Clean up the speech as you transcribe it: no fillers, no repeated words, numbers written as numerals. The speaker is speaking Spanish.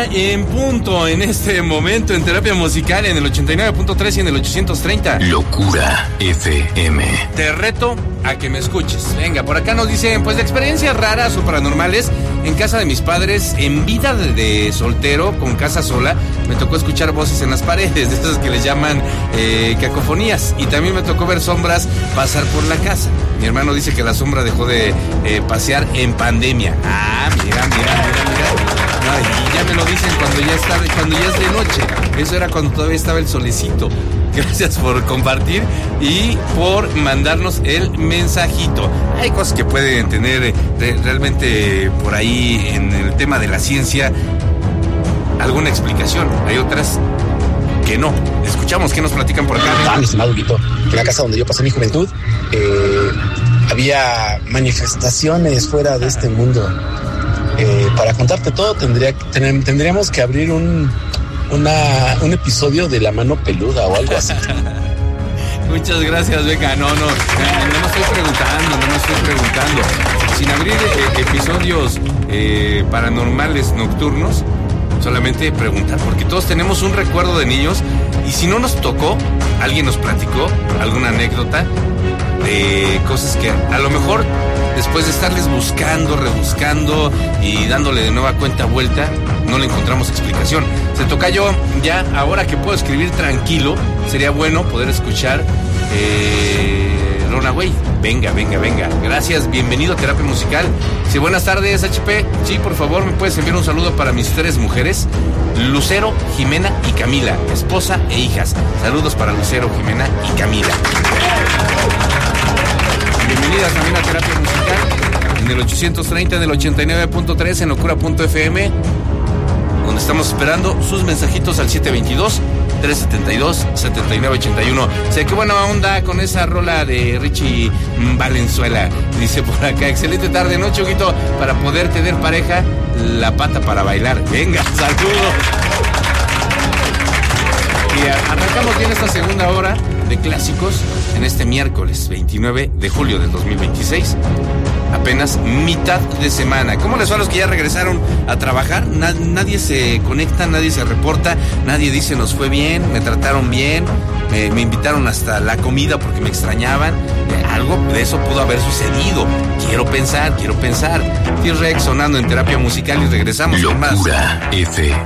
en punto en este momento en Terapia Musical en el 89.3 y en el 830. Locura FM. Te reto a que me escuches. Venga, por acá nos dicen, pues de experiencias raras o paranormales en casa de mis padres, en vida de soltero, con casa sola, me tocó escuchar voces en las paredes, de esas que les llaman cacofonías, y también me tocó ver sombras pasar por la casa. Mi hermano dice que la sombra dejó de pasear en pandemia. Ah, mira. No, y ya me lo dicen cuando ya es de noche. Eso era cuando todavía estaba el solecito. Gracias por compartir y por mandarnos el mensajito. Hay cosas que pueden tener realmente por ahí en el tema de la ciencia alguna explicación. Hay otras que no. Escuchamos qué nos platican por acá. Mi estimado Guito, en la casa donde yo pasé mi juventud había manifestaciones fuera de este mundo. Para contarte todo tendríamos que abrir un episodio de La Mano Peluda o algo así. Muchas gracias, Beca. No me estoy preguntando. Sin abrir episodios paranormales nocturnos, solamente preguntar, porque todos tenemos un recuerdo de niños, y si no nos tocó, alguien nos platicó alguna anécdota de cosas que a lo mejor después de estarles rebuscando y dándole de nueva cuenta vuelta, no le encontramos explicación. Se toca yo ya, ahora que puedo escribir tranquilo, sería bueno poder escuchar Runaway. Venga. Gracias, bienvenido a Terapia Musical. Sí, buenas tardes, HP. Sí, por favor, me puedes enviar un saludo para mis 3 mujeres, Lucero, Jimena y Camila, esposa e hijas. Saludos para Lucero, Jimena y Camila. Bienvenidas también a Terapia Musical en el 830, en el 89.3, en locura.fm, donde estamos esperando sus mensajitos al 722-372-7981. Sé que buena onda con esa rola de Richie Valenzuela. Dice por acá, excelente tarde, noche, Huguito, para poder tener pareja, la pata para bailar. Venga, saludos. Y arrancamos bien esta segunda hora de clásicos en este miércoles 29 de julio del 2026. Apenas mitad de semana. ¿Cómo les va a los que ya regresaron a trabajar? Nadie se conecta, nadie se reporta, nadie dice nos fue bien, me trataron bien, me invitaron hasta la comida porque me extrañaban. Algo de eso pudo haber sucedido. Quiero pensar. T-Rex sonando en Terapia Musical y regresamos con más. Locura FM.